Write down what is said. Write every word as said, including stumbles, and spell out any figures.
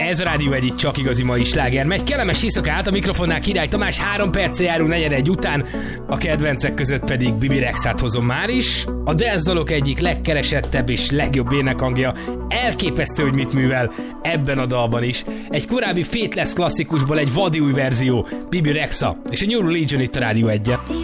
Ez a Rádió egy, itt csak igazi mai sláger. Megy kellemes éjszakát, a mikrofonnál Király Tamás, három perce járunk negyed egy után, a kedvencek között pedig Bibi Rexát hozom már is. A dance dalok egyik legkeresettebb és legjobb énekhangja, elképesztő, hogy mit művel ebben a dalban is. Egy korábbi Faithless klasszikusból egy vadi új verzió, Bibi Rexa és a New Religion itt a Rádió egyen.